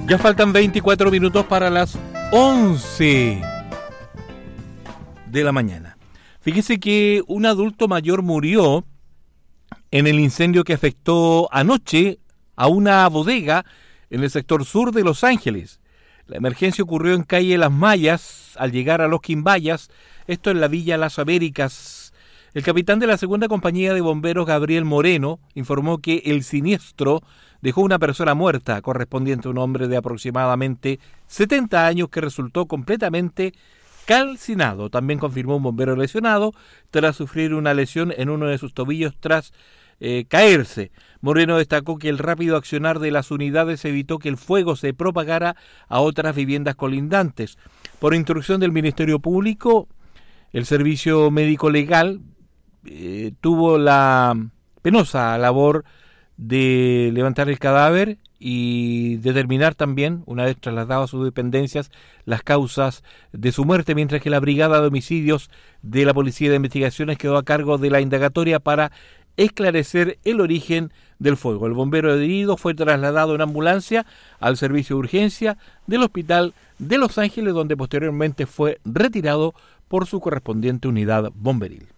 Ya faltan 24 minutos para las 11 de la mañana. Fíjese que un adulto mayor murió en el incendio que afectó anoche a una bodega en el sector sur de Los Ángeles. La emergencia ocurrió en calle Las Mayas al llegar a Los Quimbayas, esto en la Villa Las Américas. El capitán de la segunda compañía de bomberos, Gabriel Moreno, informó que el siniestro dejó una persona muerta, correspondiente a un hombre de aproximadamente 70 años que resultó completamente calcinado. También confirmó un bombero lesionado tras sufrir una lesión en uno de sus tobillos tras caerse. Moreno destacó que el rápido accionar de las unidades evitó que el fuego se propagara a otras viviendas colindantes. Por instrucción del Ministerio Público, el Servicio Médico Legal tuvo la penosa labor de levantar el cadáver y determinar también, una vez trasladado a sus dependencias, las causas de su muerte, mientras que la Brigada de Homicidios de la Policía de Investigaciones quedó a cargo de la indagatoria para esclarecer el origen del fuego. El bombero herido fue trasladado en ambulancia al servicio de urgencia del Hospital de Los Ángeles, donde posteriormente fue retirado por su correspondiente unidad bomberil.